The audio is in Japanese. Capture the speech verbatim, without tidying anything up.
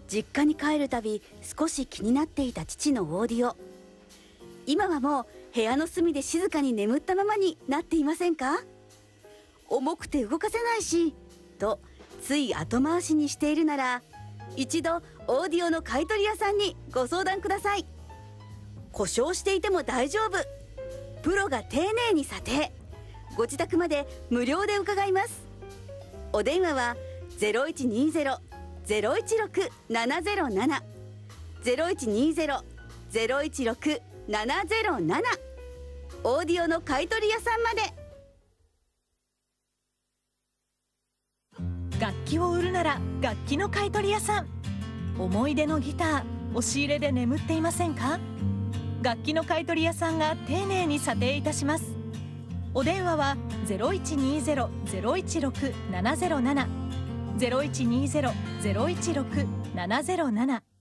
実家に帰るたび少し気になっていた父のオーディオ。今はもう部屋の隅で静かに眠ったままになっていませんか？重くて動かせないしとつい後回しにしているなら、一度オーディオの買い取り屋さんにご相談ください。故障していても大丈夫、プロが丁寧に査定、ご自宅まで無料で伺います。お電話は ゼロいちにゼロ ゼロいちろく ななゼロなな ゼロいちにゼロ ゼロいちろく ななゼロなな、オーディオの買い取り屋さんまで。 楽器を売るなら楽器の買い取り屋さん。思い出のギター、押し入れで眠っていませんか？楽器の買い取り屋さんが丁寧に査定いたします。お電話は ゼロいちにゼロ ゼロいちろく ななゼロなな ゼロいちにゼロ ゼロいちろく ななゼロなな